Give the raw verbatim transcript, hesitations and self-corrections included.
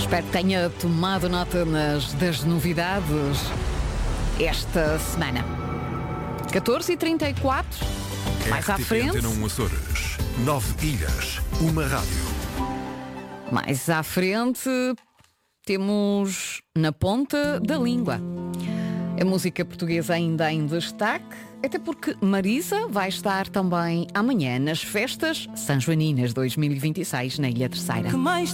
Espero que tenha tomado nota nas, das novidades esta semana. catorze e trinta e quatro, mais à frente. Antena um Açores, nove ilhas, uma rádio. Mais à frente temos Na Ponta da Língua. A música portuguesa ainda em destaque, até porque Marisa vai estar também amanhã nas festas São Joaninas dois mil e vinte e seis na Ilha Terceira. Que mais